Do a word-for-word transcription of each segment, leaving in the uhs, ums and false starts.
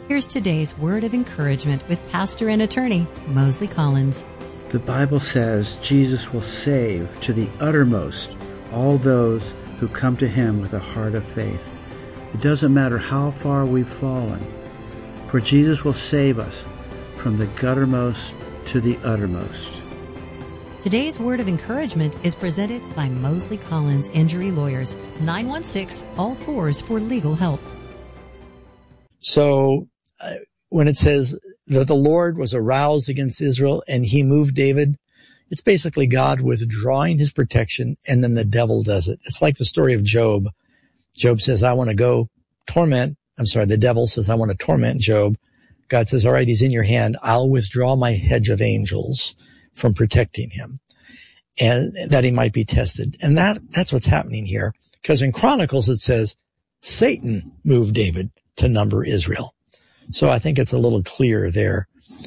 Here's today's word of encouragement with pastor and attorney Mosley Collins. The Bible says Jesus will save to the uttermost all those who come to him with a heart of faith. It doesn't matter how far we've fallen, for Jesus will save us from the guttermost to the uttermost. Today's word of encouragement is presented by Mosley Collins Injury Lawyers, nine one six, all fours for legal help. So uh, when it says that the Lord was aroused against Israel and he moved David, it's basically God withdrawing his protection, and then the devil does it. It's like the story of Job. Job says, I want to go torment. I'm sorry, the devil says, I want to torment Job. God says, all right, he's in your hand. I'll withdraw my hedge of angels from protecting him, and that he might be tested. And that that's what's happening here. Because in Chronicles, it says, Satan moved David to number Israel. So I think it's a little clearer there.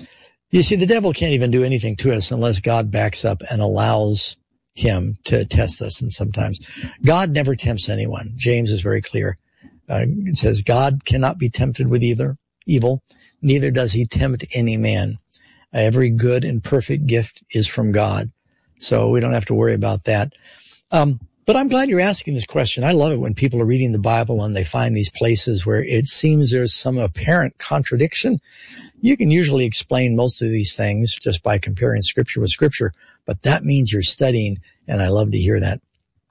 You see, the devil can't even do anything to us unless God backs up and allows him to test us. And sometimes God never tempts anyone. James is very clear. Uh, it says, God cannot be tempted with either evil, neither does he tempt any man. Uh, every good and perfect gift is from God. So we don't have to worry about that. Um, but I'm glad you're asking this question. I love it when people are reading the Bible and they find these places where it seems there's some apparent contradiction. You can usually explain most of these things just by comparing scripture with scripture, but that means you're studying, and I love to hear that.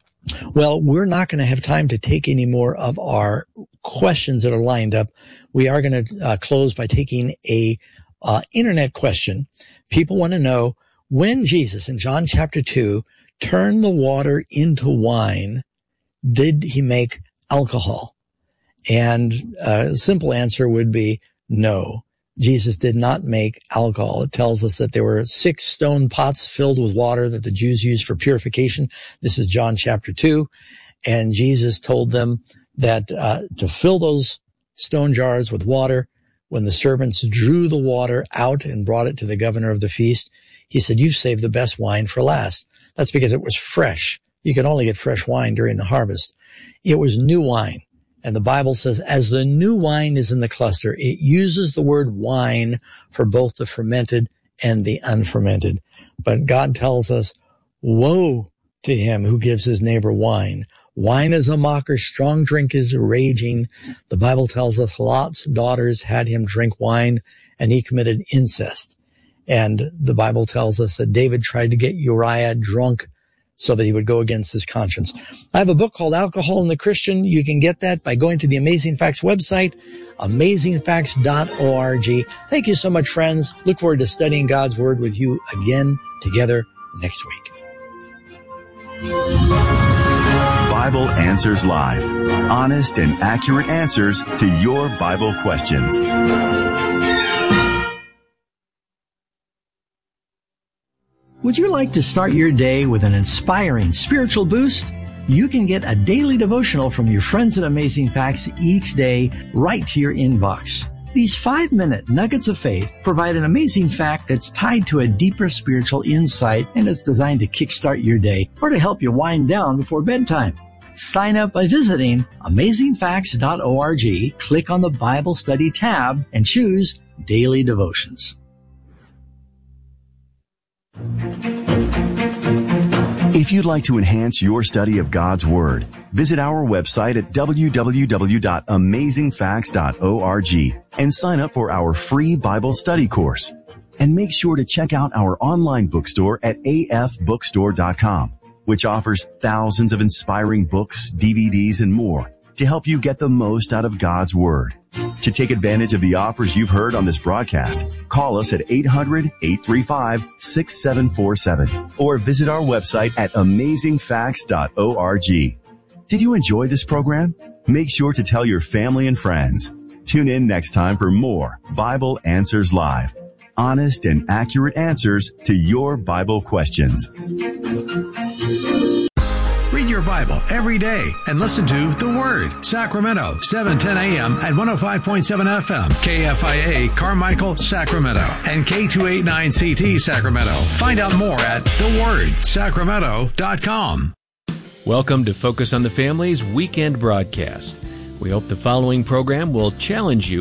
Well, we're not going to have time to take any more of our questions that are lined up. We are going to uh, close by taking a uh, internet question. People want to know, when Jesus in John chapter two turned the water into wine, did he make alcohol? And a simple answer would be no. Jesus did not make alcohol. It tells us that there were six stone pots filled with water that the Jews used for purification. This is John chapter two. And Jesus told them that uh, to fill those stone jars with water. When the servants drew the water out and brought it to the governor of the feast, he said, you've saved the best wine for last. That's because it was fresh. You could only get fresh wine during the harvest. It was new wine. And the Bible says, as the new wine is in the cluster, it uses the word wine for both the fermented and the unfermented. But God tells us, woe to him who gives his neighbor wine. Wine is a mocker, strong drink is raging. The Bible tells us Lot's daughters had him drink wine, and he committed incest. And the Bible tells us that David tried to get Uriah drunk so that he would go against his conscience. I have a book called Alcohol and the Christian. You can get that by going to the Amazing Facts website, amazing facts dot org. Thank you so much, friends. Look forward to studying God's Word with you again together next week. Bible Answers Live. Honest and accurate answers to your Bible questions. Would you like to start your day with an inspiring spiritual boost? You can get a daily devotional from your friends at Amazing Facts each day right to your inbox. These five-minute nuggets of faith provide an amazing fact that's tied to a deeper spiritual insight, and it's designed to kickstart your day or to help you wind down before bedtime. Sign up by visiting amazing facts dot org, click on the Bible Study tab, and choose Daily Devotions. If you'd like to enhance your study of God's Word, visit our website at w w w dot amazing facts dot org and sign up for our free Bible study course. And make sure to check out our online bookstore at a f bookstore dot com, which offers thousands of inspiring books, D V Ds, and more to help you get the most out of God's Word. To take advantage of the offers you've heard on this broadcast, call us at eight hundred, eight three five, six seven four seven or visit our website at amazing facts dot org. Did you enjoy this program? Make sure to tell your family and friends. Tune in next time for more Bible Answers Live. Honest and accurate answers to your Bible questions. Read your Bible every day and listen to The Word, Sacramento, seven ten a.m. at one oh five point seven F M, K F I A, Carmichael, Sacramento, and K two eighty-nine C T, Sacramento. Find out more at the word sacramento dot com. Welcome to Focus on the Family's weekend broadcast. We hope the following program will challenge you